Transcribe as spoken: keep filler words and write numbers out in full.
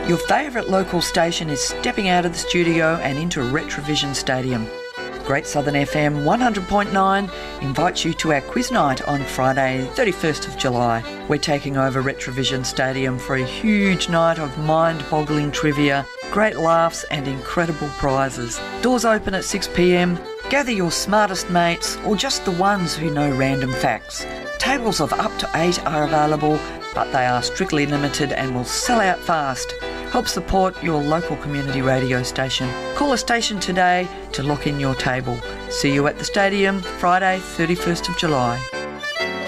Your favourite local station is stepping out of the studio and into Retrovision Stadium. Great Southern F M one hundred point nine invites you to our quiz night on Friday, thirty-first of July. We're taking over Retrovision Stadium for a huge night of mind-boggling trivia, great laughs and incredible prizes. Doors open at six p m. Gather your smartest mates or just the ones who know random facts. Tables of up to eight are available, but they are strictly limited and will sell out fast. Help support your local community radio station. Call a station today to lock in your table. See you at the stadium Friday, thirty-first of July.